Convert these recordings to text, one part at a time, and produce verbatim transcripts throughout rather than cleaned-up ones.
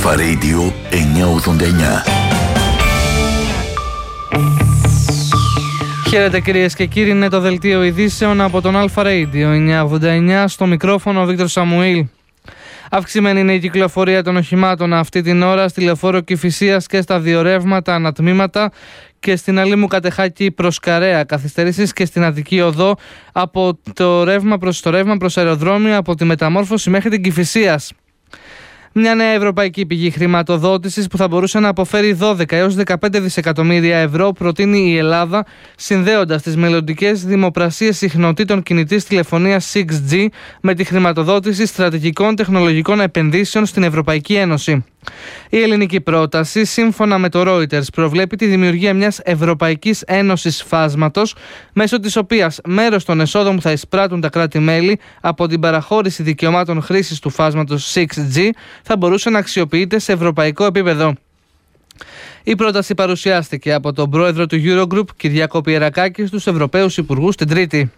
Αλφα Radio εννιακόσια ογδόντα εννιά. Χαίρετε κυρίες και κύριοι, είναι το δελτίο ειδήσεων από τον Αλφα Radio εννιακόσια ογδόντα εννιά, στο μικρόφωνο ο Βίκτορ Σαμουήλ. Αυξημένη είναι η κυκλοφορία των οχημάτων αυτή την ώρα στη λεωφόρο Κηφισίας και στα δύο ρεύματα ανατμήματα και στην Αλήμου Κατεχάκη προς Καρέα. Καθυστερήσεις και στην Αττική Οδό από το ρεύμα προς το ρεύμα προς αεροδρόμιο, από τη Μεταμόρφωση μέχρι την Κηφισίας. Μια νέα ευρωπαϊκή πηγή χρηματοδότησης που θα μπορούσε να αποφέρει δώδεκα έως δεκαπέντε δισεκατομμύρια ευρώ προτείνει η Ελλάδα, συνδέοντας τις μελλοντικές δημοπρασίες συχνοτήτων κινητής τηλεφωνίας έξι τζι με τη χρηματοδότηση στρατηγικών τεχνολογικών επενδύσεων στην Ευρωπαϊκή Ένωση. Η ελληνική πρόταση, σύμφωνα με το Reuters, προβλέπει τη δημιουργία μιας Ευρωπαϊκής Ένωσης Φάσματος, μέσω της οποίας μέρος των εσόδων που θα εισπράττουν τα κράτη-μέλη από την παραχώρηση δικαιωμάτων χρήσης του φάσματος έξι τζι θα μπορούσε να αξιοποιείται σε ευρωπαϊκό επίπεδο. Η πρόταση παρουσιάστηκε από τον πρόεδρο του Eurogroup, Κυριάκο Πιερακάκη, στους Ευρωπαίους Υπουργούς την Τρίτη.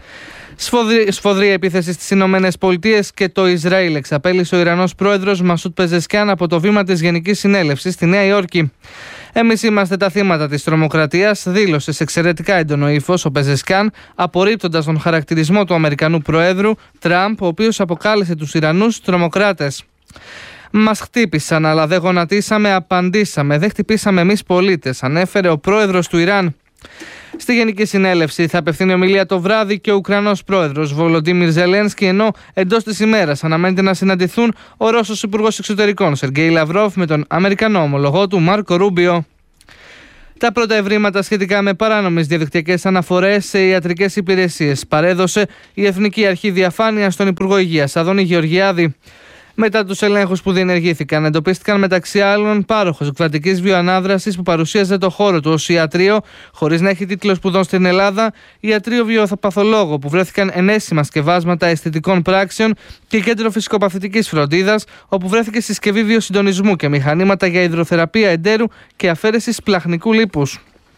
Σφοδρή επίθεση στις Ηνωμένες Πολιτείες και το Ισραήλ εξαπέλυσε ο Ιρανός πρόεδρος Μασούτ Πεζεσκιάν από το βήμα της Γενικής Συνέλευσης στη Νέα Υόρκη. «Εμείς είμαστε τα θύματα της τρομοκρατίας», δήλωσε σε εξαιρετικά έντονο ύφος ο Πεζεσκιάν, απορρίπτοντας τον χαρακτηρισμό του Αμερικανού Προέδρου Τραμπ, ο οποίος αποκάλεσε τους Ιρανούς τρομοκράτες. «Μας χτύπησαν, αλλά δεν γονατίσαμε, απαντήσαμε. Δεν χτυπήσαμε εμείς πολίτες», ανέφερε ο πρόεδρος του Ιράν. Στη Γενική Συνέλευση θα απευθύνει ομιλία το βράδυ και ο Ουκρανός πρόεδρος Βολοντίμιρ Ζελένσκι, ενώ εντός της ημέρας αναμένεται να συναντηθούν ο Ρώσος Υπουργός Εξωτερικών Σεργέη Λαυρόφ με τον Αμερικανό ομολογό του Μάρκο Ρούμπιο. Τα πρώτα ευρήματα σχετικά με παράνομες διαδικτυακές αναφορές σε ιατρικές υπηρεσίες παρέδωσε η Εθνική Αρχή Διαφάνειας στον Υπουργό Υγείας Αδόνη Γεωργιάδη. Μετά τους ελέγχους που διενεργήθηκαν, εντοπίστηκαν μεταξύ άλλων πάροχος εκβατικής βιοανάδρασης που παρουσίαζε το χώρο του ως ιατρείο, χωρίς να έχει τίτλο σπουδών στην Ελλάδα, ιατρείο βιοπαθολόγο που βρέθηκαν ενέσιμα σκευάσματα αισθητικών πράξεων και κέντρο φυσικοπαθητικής φροντίδας, όπου βρέθηκε συσκευή βιοσυντονισμού και μηχανήματα για υδροθεραπεία εντέρου και αφαίρεση σπλαχνικού λίπους.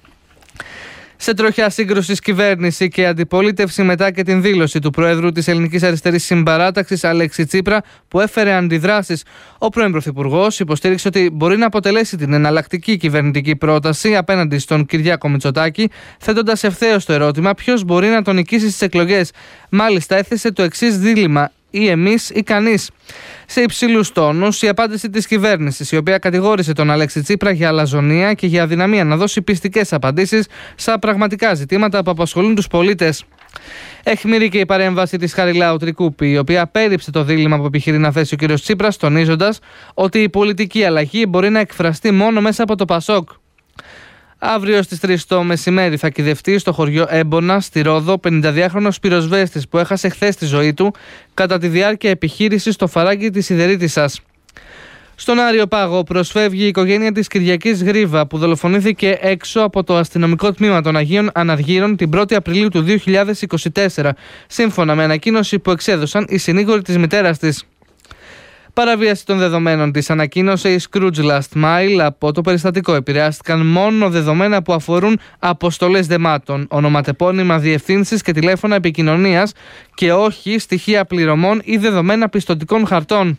Σε τροχιά σύγκρουσης κυβέρνηση και αντιπολίτευση μετά και την δήλωση του Προέδρου της Ελληνικής Αριστερής Συμπαράταξης Αλέξη Τσίπρα, που έφερε αντιδράσεις, ο πρώην Πρωθυπουργός υποστήριξε ότι μπορεί να αποτελέσει την εναλλακτική κυβερνητική πρόταση απέναντι στον Κυριάκο Μητσοτάκη, θέτοντας ευθέως το ερώτημα ποιος μπορεί να τον νικήσει στις εκλογές. Μάλιστα, έθεσε το εξής δίλημμα: ή εμείς ή κανείς. Σε υψηλούς τόνους, η απάντηση της κυβέρνησης, η οποία κατηγόρησε τον Αλέξη Τσίπρα για αλαζονία και για αδυναμία να δώσει πιστικές απαντήσεις στα πραγματικά ζητήματα που απασχολούν τους πολίτες. Αιχμηρή και η παρέμβαση της Χαριλάου Τρικούπη, η οποία απέρριψε το δίλημμα που επιχειρεί να θέσει ο κ. Τσίπρας, τονίζοντας ότι η πολιτική αλλαγή μπορεί να εκφραστεί μόνο μέσα από το Πασόκ. Αύριο στις τρεις το μεσημέρι θα κυδευτεί στο χωριό Έμπονα, στη Ρόδο, πενηνταδυάχρονος πυροσβέστης που έχασε χθες τη ζωή του κατά τη διάρκεια επιχείρησης στο φαράγγι της Σιδερίτισσας. Στον Άριο Πάγο προσφεύγει η οικογένεια της Κυριακής Γρίβα, που δολοφονήθηκε έξω από το αστυνομικό τμήμα των Αγίων Αναργύρων την πρώτη Απριλίου του δύο χιλιάδες είκοσι τέσσερα, σύμφωνα με ανακοίνωση που εξέδωσαν οι συνήγοροι της μητέρας της. Παραβίαση των δεδομένων της ανακοίνωσε η Scrooge Last Mile. Από το περιστατικό επηρεάστηκαν μόνο δεδομένα που αφορούν αποστολές δεμάτων, ονοματεπώνυμα, διευθύνσεις και τηλέφωνα επικοινωνίας και όχι στοιχεία πληρωμών ή δεδομένα πιστωτικών χαρτών.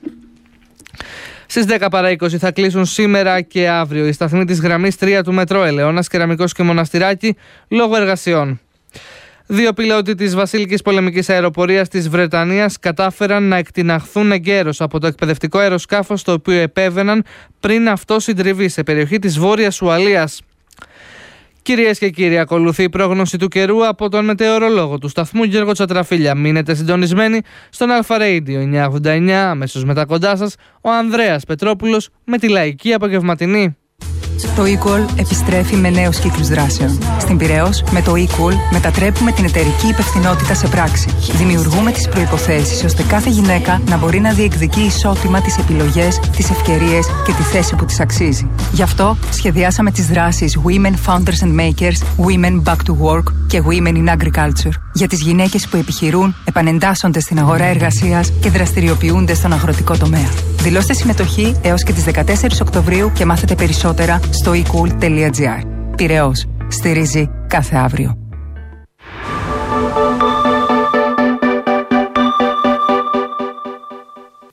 Στις δέκα παρά είκοσι θα κλείσουν σήμερα και αύριο οι σταθμοί της γραμμής τρία του μετρό Ελαιώνας, Κεραμικός και Μοναστηράκη λόγω εργασιών. Δύο πιλότοι της Βασίλικης Πολεμικής Αεροπορίας της Βρετανίας κατάφεραν να εκτιναχθούν εγκαίρως από το εκπαιδευτικό αεροσκάφος το οποίο επέβαιναν πριν αυτό συντριβεί σε περιοχή της Βόρειας Ουαλίας. Κυρίες και κύριοι, ακολουθεί η πρόγνωση του καιρού από τον μετεωρολόγο του σταθμού Γιώργο Τσατραφίλια. Μείνετε συντονισμένοι στον Αλφα Radio εννιακόσια ογδόντα εννιά, αμέσως μετά κοντά σας ο Ανδρέας Πετρόπουλος με τη λαϊκή απογευματινή. Το eQual επιστρέφει με νέους κύκλους δράσεων. Στην Πειραιώς, με το eQual μετατρέπουμε την εταιρική υπευθυνότητα σε πράξη. Δημιουργούμε τις προϋποθέσεις ώστε κάθε γυναίκα να μπορεί να διεκδικεί ισότιμα τις επιλογές, τις ευκαιρίες και τη θέση που της αξίζει. Γι' αυτό σχεδιάσαμε τις δράσεις Women Founders and Makers, Women Back to Work και Women in Agriculture. Για τις γυναίκες που επιχειρούν, επανεντάσσονται στην αγορά εργασίας και δραστηριοποιούνται στον αγροτικό τομέα. Δηλώστε συμμετοχή έως και τις δεκατέσσερις Οκτωβρίου και μάθετε περισσότερα στο ecool τελεία gr. Πειραιώς. Στηρίζει κάθε αύριο.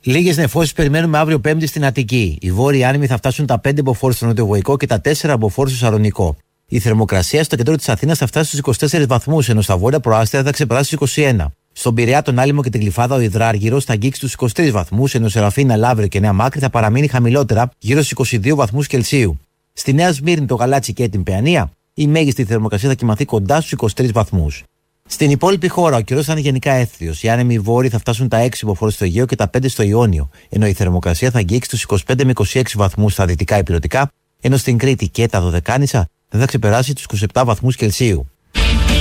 Λίγες νεφώσεις περιμένουμε αύριο Πέμπτη στην Αττική. Οι βόρειοι άνεμοι θα φτάσουν τα πέντε μποφόρ στο νοτιοβοϊκό και τα τέσσερα μποφόρ στο Σαλονικό. Η θερμοκρασία στο κέντρο της Αθήνας θα φτάσει στους είκοσι τέσσερις βαθμούς, ενώ στα βόρεια προάστια θα ξεπεράσει τους είκοσι ένα. Στον Πειραιά, τον Άλυμο και την Γλυφάδα, ο Ιδράργυρος θα αγγίξει τους είκοσι τρεις βαθμούς, ενώ Σεραφίνα, Λαύριο και Νέα Μάκρη θα παραμείνει χαμηλότερα, γύρω στους είκοσι δύο βαθμούς Κελσίου. Στη Νέα Σμύρνη, το Γαλάτσι και την Παιανία, η μέγιστη θερμοκρασία θα κυμανθεί κοντά στους είκοσι τρεις βαθμούς. Στην υπόλοιπη χώρα, ο καιρός θα είναι γενικά έθριος. Οι άνεμοι βόρειοι θα φτάσουν τα έξι μποφόρ στο Αιγαίο και τα πέντε στο Ιόνιο, ενώ η θερμοκρασία θα αγγίξει τους είκοσι πέντε με είκοσι έξι βαθμούς στα δυτικά ηπειρωτικά, ενώ στην Κρήτη και τα Δωδεκάνησα δεν θα ξεπεράσει τους είκοσι επτά βαθμούς Κελσίου.